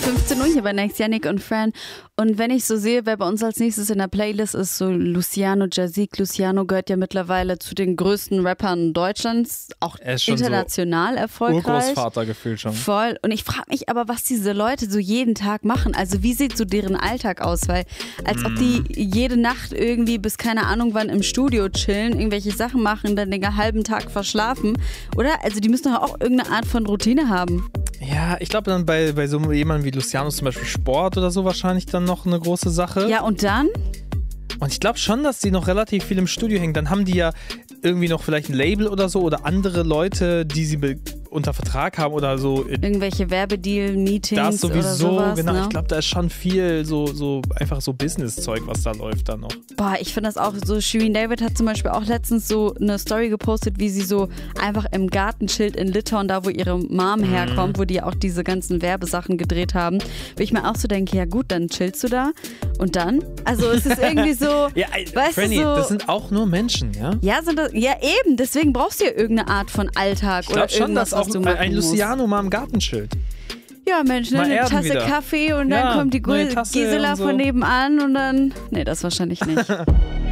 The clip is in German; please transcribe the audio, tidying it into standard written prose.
15 Uhr hier bei Next, Yannick und Fran. Und wenn ich so sehe, wer bei uns als nächstes in der Playlist ist, so Luciano Jazik. Luciano gehört ja mittlerweile zu den größten Rappern Deutschlands, auch international so erfolgreich. Urgroßvater gefühlt schon. Voll. Und ich frage mich aber, was diese Leute so jeden Tag machen. Also wie sieht so deren Alltag aus? Weil als ob die jede Nacht irgendwie bis keine Ahnung wann im Studio chillen, irgendwelche Sachen machen, dann den halben Tag verschlafen. Oder? Also die müssen doch auch irgendeine Art von Routine haben. Ja, ich glaube dann bei so jemandem wie Luciano zum Beispiel Sport oder so wahrscheinlich dann noch eine große Sache. Ja, und dann? Und ich glaube schon, dass die noch relativ viel im Studio hängen. Dann haben die ja irgendwie noch vielleicht ein Label oder so oder andere Leute, die sie unter Vertrag haben oder so. Irgendwelche Werbedeal-Meetings das sowieso, oder sowas, genau. Ne? Ich glaube, da ist schon viel so einfach so Business-Zeug, was da läuft dann noch. Boah, ich finde das auch so. Shirin David hat zum Beispiel auch letztens so eine Story gepostet, wie sie so einfach im Garten chillt in Litauen, da wo ihre Mom herkommt, wo die auch diese ganzen Werbesachen gedreht haben. Wo ich mir auch so denke, ja gut, dann chillst du da und dann? Also es ist irgendwie so, ja, weißt Franny, du so, das sind auch nur Menschen, ja? Ja, eben, deswegen brauchst du ja irgendeine Art von Alltag oder irgendwas, schon, dass was du machen ein Luciano mal im Garten chillt. Ja, Mensch, ne, eine Tasse wieder. Kaffee und dann kommt die Gisela so. von nebenan und dann... Nee, das wahrscheinlich nicht.